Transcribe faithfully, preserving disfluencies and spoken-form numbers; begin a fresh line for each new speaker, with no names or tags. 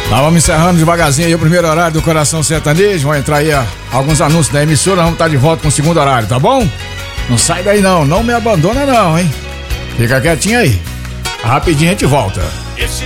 Nós vamos encerrando devagarzinho aí o primeiro horário do Coração Sertanejo. Vão entrar aí ó, alguns anúncios da emissora. Vamos estar de volta com o segundo horário, tá bom? Não sai daí não, não me abandona não, hein? Fica quietinho aí. Rapidinho a gente volta.
Esse